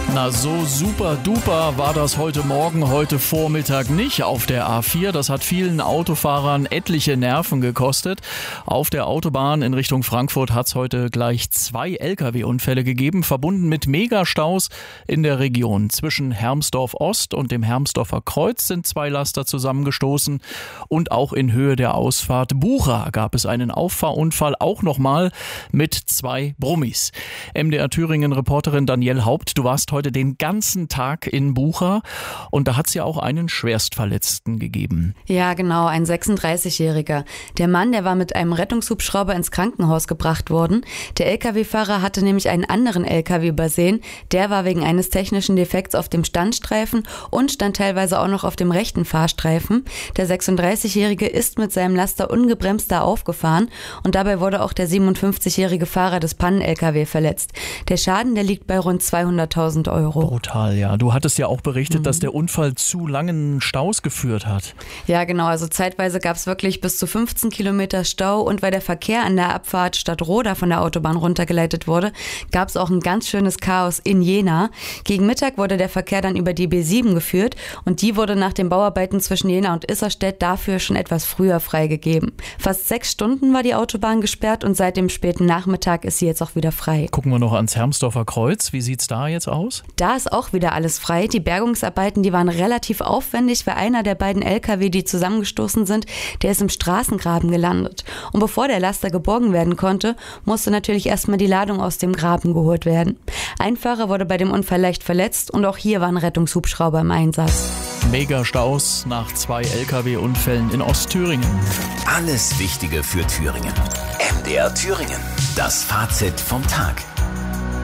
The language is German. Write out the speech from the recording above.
Na, so super duper war das heute Morgen, heute Vormittag nicht auf der A4. Das hat vielen Autofahrern etliche Nerven gekostet. Auf der Autobahn in Richtung Frankfurt hat es heute gleich 2 Lkw-Unfälle gegeben, verbunden mit Megastaus in der Region. Zwischen Hermsdorf Ost und dem Hermsdorfer Kreuz sind 2 Laster zusammengestoßen. Und auch in Höhe der Ausfahrt Bucha gab es einen Auffahrunfall, auch nochmal mit 2 Brummis. MDR Thüringen-Reporterin Danielle Haupt, du warst heute den ganzen Tag in Bucha und da hat es ja auch einen Schwerstverletzten gegeben. Ja, genau, ein 36-Jähriger. Der Mann, der war mit einem Rettungshubschrauber ins Krankenhaus gebracht worden. Der Lkw-Fahrer hatte nämlich einen anderen Lkw übersehen. Der war wegen eines technischen Defekts auf dem Standstreifen und stand teilweise auch noch auf dem rechten Fahrstreifen. Der 36-Jährige ist mit seinem Laster ungebremst da aufgefahren und dabei wurde auch der 57-jährige Fahrer des Pannen-Lkw verletzt. Der Schaden, der liegt bei rund 200.000 Euro. Brutal, ja. Du hattest ja auch berichtet, dass der Unfall zu langen Staus geführt hat. Ja, genau. Also zeitweise gab es wirklich bis zu 15 Kilometer Stau und weil der Verkehr an der Abfahrt Stadtroda von der Autobahn runtergeleitet wurde, gab es auch ein ganz schönes Chaos in Jena. Gegen Mittag wurde der Verkehr dann über die B7 geführt und die wurde nach den Bauarbeiten zwischen Jena und Isserstedt dafür schon etwas früher freigegeben. Fast 6 Stunden war die Autobahn gesperrt und seit dem späten Nachmittag ist sie jetzt auch wieder frei. Gucken wir noch ans Hermsdorfer Kreuz. Wie sieht's da jetzt aus? Da ist auch wieder alles frei. Die Bergungsarbeiten, die waren relativ aufwendig, weil einer der beiden Lkw, die zusammengestoßen sind, der ist im Straßengraben gelandet. Und bevor der Laster geborgen werden konnte, musste natürlich erstmal die Ladung aus dem Graben geholt werden. Ein Fahrer wurde bei dem Unfall leicht verletzt und auch hier waren Rettungshubschrauber im Einsatz. Megastaus nach 2 Lkw-Unfällen in Ostthüringen. Alles Wichtige für Thüringen. MDR Thüringen. Das Fazit vom Tag.